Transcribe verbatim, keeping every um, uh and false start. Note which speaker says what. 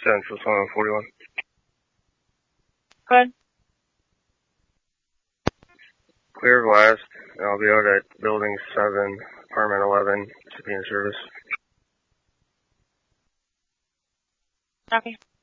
Speaker 1: Central Zone forty-one.
Speaker 2: Go ahead.
Speaker 1: Clear blast. I'll be out at building seven, apartment eleven, to be in service.
Speaker 2: Okay.